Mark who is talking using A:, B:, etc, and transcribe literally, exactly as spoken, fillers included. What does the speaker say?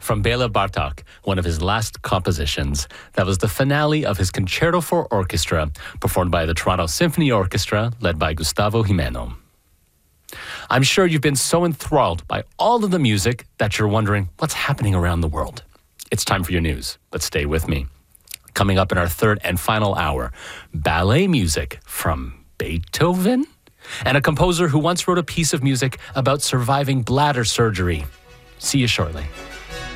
A: from Bela Bartok, one of his last compositions. That was the finale of his Concerto for Orchestra, performed by the Toronto Symphony Orchestra, led by Gustavo Gimeno. I'm sure you've been so enthralled by all of the music that you're wondering what's happening around the world. It's time for your news, but stay with me. Coming up in our third and final hour, ballet music from Beethoven and a composer who once wrote a piece of music about surviving bladder surgery. See you shortly.